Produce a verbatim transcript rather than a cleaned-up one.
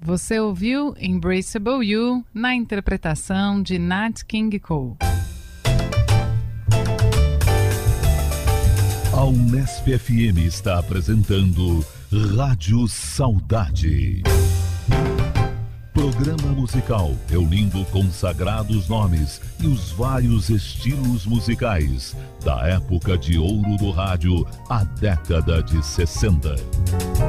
Você ouviu Embraceable You na interpretação de Nat King Cole. A Unesp F M está apresentando Rádio Saudade. Programa musical reunindo consagrados nomes e os vários estilos musicais da época de ouro do rádio, a década de sessenta.